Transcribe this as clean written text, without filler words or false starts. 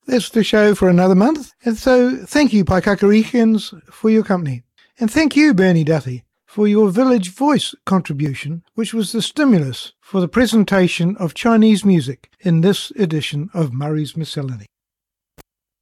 that's the show for another month. And so thank you, Paikakarikians, for your company. And thank you, Bernie Duthie, for your Village Voice contribution, which was the stimulus for the presentation of Chinese music in this edition of Murray's Miscellany.